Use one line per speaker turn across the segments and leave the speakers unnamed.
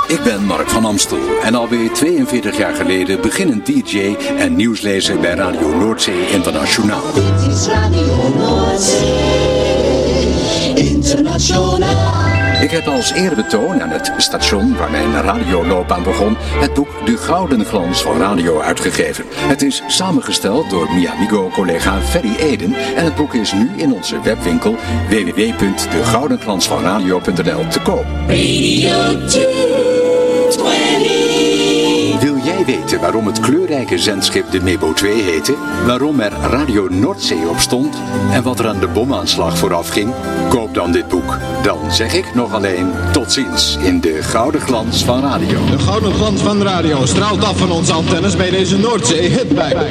Ik ben Mark van Amstel en alweer 42 jaar geleden beginnend DJ en nieuwslezer bij Radio Noordzee Internationaal.
Dit is Radio Noordzee Internationaal.
Ik heb als eerbetoon aan het station waar mijn radioloopbaan begon het boek De Gouden Glans van Radio uitgegeven. Het is samengesteld door mi amigo collega Ferry Eden en het boek is nu in onze webwinkel www.degoudenglansvanradio.nl te koop.
Radio 220.
Wil jij weten waarom het kleurrijke zendschip de Mebo 2 heette? Waarom er Radio Noordzee op stond? En wat er aan de bomaanslag vooraf ging? Koop dan dit boek. Dan zeg ik nog alleen tot ziens in de Gouden Glans van Radio.
De Gouden Glans van Radio straalt af van onze antennes bij deze Noordzee Hitbag.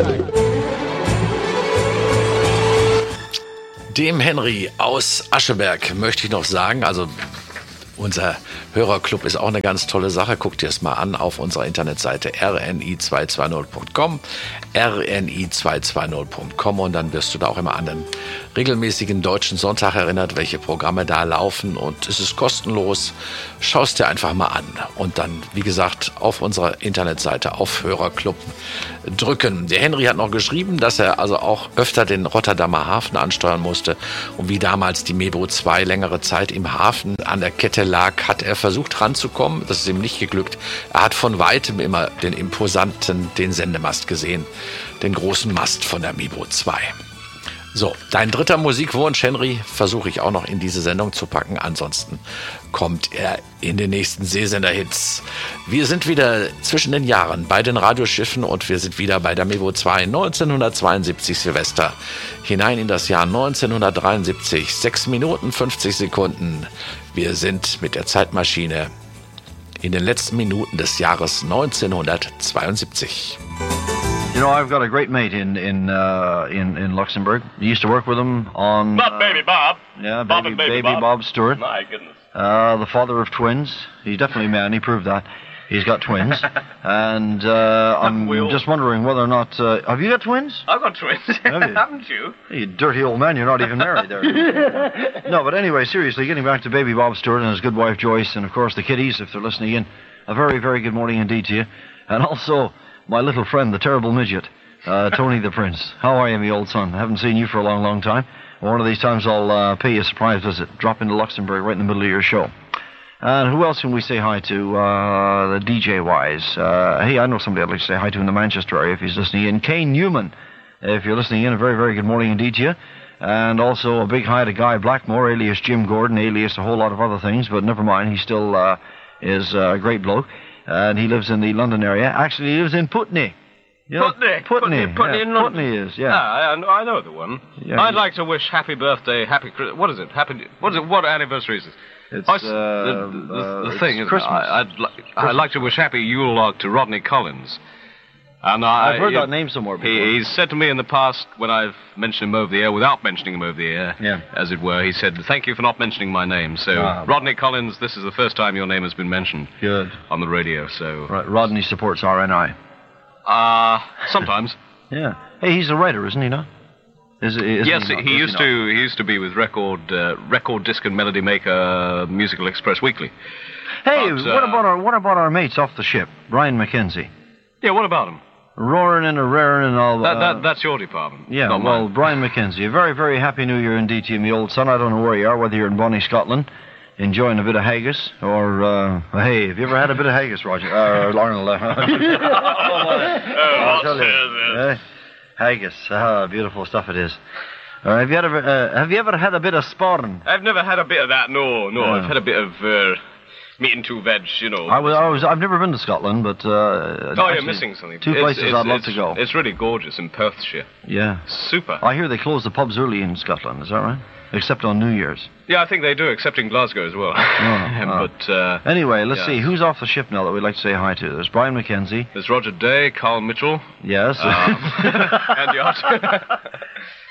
Dem Henry aus Ascheberg möchte ich noch sagen, also unser Hörerclub ist auch eine ganz tolle Sache. Guckt dir es mal an auf unserer Internetseite rni220.com, rni220.com und dann wirst du da auch immer an den regelmäßigen Deutschen Sonntag erinnert, welche Programme da laufen und es ist kostenlos. Schau es dir einfach mal an und dann, wie gesagt, auf unserer Internetseite auf Hörerclub drücken. Der Henry hat noch geschrieben, dass er also auch öfter den Rotterdamer Hafen ansteuern musste und wie damals die Mebo 2 längere Zeit im Hafen an der Kette lag, hat er versucht ranzukommen. Das ist ihm nicht geglückt. Er hat von weitem immer den imposanten, den Sendemast gesehen. Den großen Mast von der Mebo 2. So, dein dritter Musikwunsch, Henry, versuche ich auch noch in diese Sendung zu packen. Ansonsten kommt er in den nächsten Seesender-Hits. Wir sind wieder zwischen den Jahren bei den Radioschiffen und wir sind wieder bei der Mebo 2 1972 Silvester. Hinein in das Jahr 1973, 6 Minuten 50 Sekunden. Wir sind mit der Zeitmaschine in den letzten Minuten des Jahres 1972.
You know, I've got a great mate in Luxembourg. I used to work with him on...
Not Baby Bob.
Yeah,
Bob and
baby Bob Stewart.
My goodness.
The father of twins. He's definitely a man, he proved that. He's got twins. And I'm just wondering whether or not... have you got twins?
I've got twins. Haven't you?
You dirty old man, you're not even married there. No, but anyway, seriously, getting back to Baby Bob Stewart and his good wife Joyce, and of course the kiddies, if they're listening in, a very, very good morning indeed to you. And also... my little friend, the terrible midget, Tony the Prince. How are you, me old son? I haven't seen you for a long, long time. One of these times I'll pay you a surprise visit. Drop into Luxembourg right in the middle of your show. And who else can we say hi to, the DJ-wise? Hey, I know somebody I'd like to say hi to in the Manchester area if he's listening in. Kane Newman, if you're listening in, a very, very good morning indeed to you. And also a big hi to Guy Blackmore, alias Jim Gordon, alias a whole lot of other things, but never mind, he still is a great bloke. And he lives in the London area. Actually, he lives in Putney. You know, Putney in London. Putney is, yeah.
I know the one.
Yeah,
I'd like to wish happy birthday, what is it? What anniversary is it?
It's,
the thing is,
Christmas.
I'd like to wish happy Yule log to Rodney Collins. And
I've heard that name somewhere before.
He's said to me in the past, when I've mentioned him over the air, without mentioning him over the air, as it were, he said, thank you for not mentioning my name. So, Rodney Collins, this is the first time your name has been mentioned.
Good.
On the radio, so...
Right, Rodney supports RNI.
Sometimes.
Yeah. Hey, he's a writer, isn't he, no?
Yes, he used to be with Record Disc and Melody Maker Musical Express Weekly.
Hey, what about our mates off the ship, Brian McKenzie?
Yeah, what about him?
Roaring and a-raring and all that.
That's your department.
Yeah,
not
well,
mine.
Brian McKenzie, a very, very happy New Year indeed to you, my old son. I don't know where you are, whether you're in Bonnie, Scotland, enjoying a bit of haggis, or, hey, have you ever had a bit of haggis, Roger? Arnold. I'll tell you. Haggis, beautiful stuff it is. Have you ever had a bit of sporn?
I've never had a bit of that, no. I've had a bit of... meat and two veg, you know.
I've never been to Scotland, but...
you're missing something.
Two places I'd love to go.
It's really gorgeous in Perthshire.
Yeah.
Super.
I hear they close the pubs early in Scotland, is that right? Except on New Year's.
Yeah, I think they do, except in Glasgow as well. But
anyway, let's see. Who's off the ship now that we'd like to say hi to? There's Brian McKenzie.
There's Roger Day, Carl Mitchell.
Yes.
And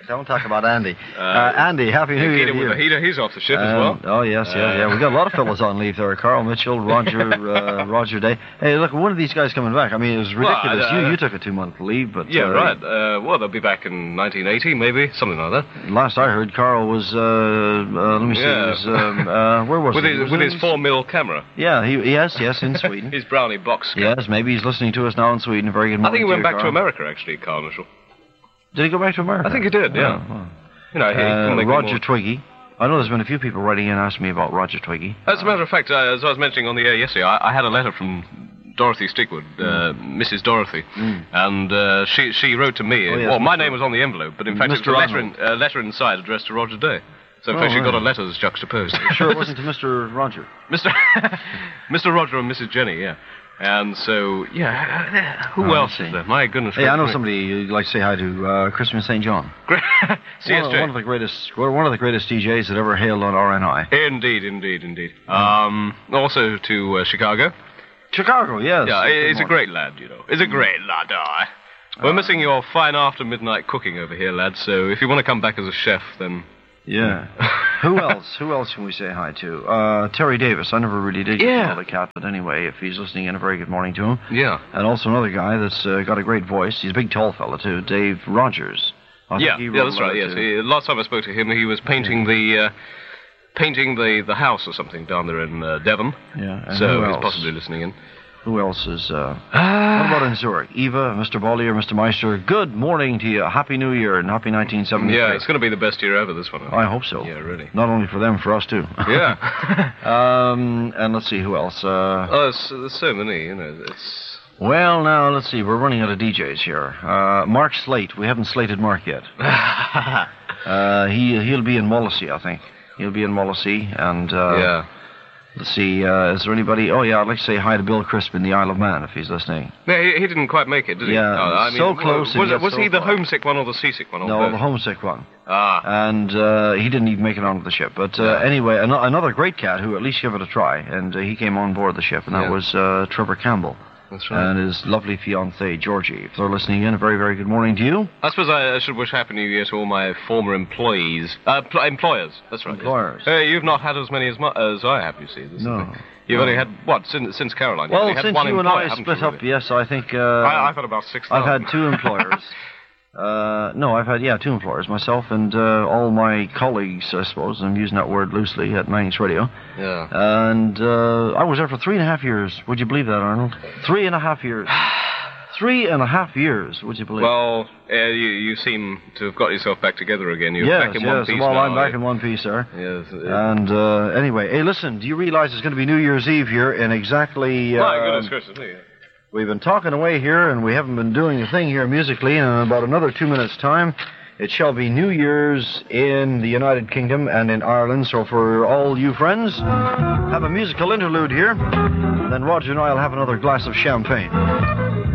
Don't talk about Andy. Andy, Happy New Year to you.
Heater, he's off the ship as well.
Oh, yes. We've got a lot of fellas on leave there. Carl Mitchell, Roger Day. Hey, look, one of these guys coming back. I mean, it was ridiculous. You took a 2-month leave, but...
Yeah, right. Well, they'll be back in 1980, maybe, something like that.
Last I heard, Carl was, let me see, where was he?
With his 4mm camera.
Yeah, yes, in Sweden.
His Brownie box.
Yes, maybe he's listening to us now in Sweden. Very good morning.
I think he went back
Carl.
to America, actually, Carl Mitchell.
Did he go back to America?
I think he did, yeah.
Well.
You know,
Roger Twiggy. I know there's been a few people writing in asking me about Roger Twiggy.
As a matter of fact, as I was mentioning on the air yesterday, I had a letter from Dorothy Stigwood, Mrs. Dorothy, and she wrote to me. My name was on the envelope, but in fact it was a letter inside addressed to Roger Day. So in fact she got her letters juxtaposed.
Sure it wasn't to Mr. Roger?
Mr. Roger and Mrs. Jenny, yeah. And so, who else is there? My goodness.
Hey, I know somebody you'd like to say hi to, Christopher St. John.
CSJ.
One of the greatest DJs that ever hailed on RNI.
Indeed. Also to Chicago.
Chicago, yes.
Yeah, he's a great lad, you know. He's a great lad, We're missing your fine after-midnight cooking over here, lad, so if you want to come back as a chef, then...
Yeah. Who else can we say hi to? Terry Davis. I never really did get to know the cat, but anyway, if he's listening in, a very good morning to him.
Yeah.
And also another guy that's got a great voice. He's a big, tall fella, too. Dave Rogers.
That's right, yes. Last time I spoke to him, he was painting the house or something down there in Devon.
Yeah. And
so he's possibly listening in.
Who else is... what about in Zurich? Eva, Mr. Bollier, Mr. Meister, good morning to you. Happy New Year and happy 1973.
Yeah, it's going to be the best year ever, this one.
I hope so.
Yeah, really.
Not only for them, for us, too.
Yeah.
And let's see, who else?
There's so many, you know, it's...
Well, now, let's see. We're running out of DJs here. Mark Slate. We haven't slated Mark yet. He'll be in Mollisey, I think. He'll be in Mollisey, and...
yeah.
Let's see, is there anybody... Oh, yeah, I'd like to say hi to Bill Crisp in the Isle of Man, if he's listening.
No, he didn't quite make it, did he?
Yeah, so close.
Was he the homesick one or the seasick one?
No, the homesick one.
Ah.
And he didn't even make it onto the ship. But anyway, another great cat who at least gave it a try, and he came on board the ship, and that was Trevor Campbell.
That's right.
And his lovely fiancée, Georgie. If they're listening in, a very, very good morning to you.
I suppose I should wish Happy New Year to all my former employees. Employers, that's right.
Employers.
You've not had as many as I have, you see.
No.
You've only had, since Caroline?
Well,
since
since you and I split up, yes, I think...
I've had about 6,000.
I've had 2 employers. I've had, 2 employers, myself and all my colleagues, I suppose. I'm using that word loosely at Manx Radio.
Yeah.
And I was there for 3.5 years. Would you believe that, Arnold? 3.5 years. 3.5 years, would you believe?
Well, you seem to have got yourself back together again. You're back in one piece
well,
now,
I'm back in one piece, sir.
Yes.
And anyway, hey, listen, do you realize it's going to be New Year's Eve here in exactly...
My goodness gracious me.
We've been talking away here, and we haven't been doing a thing here musically, and in about another 2 minutes' time, it shall be New Year's in the United Kingdom and in Ireland. So for all you friends, have a musical interlude here, and then Roger and I will have another glass of champagne.